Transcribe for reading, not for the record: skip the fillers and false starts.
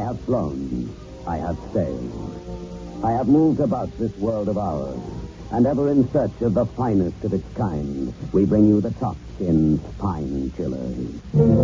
have flown. I have sailed. I have moved about this world of ours, and ever in search of the finest of its kind, we bring you the top in Spine Chillers.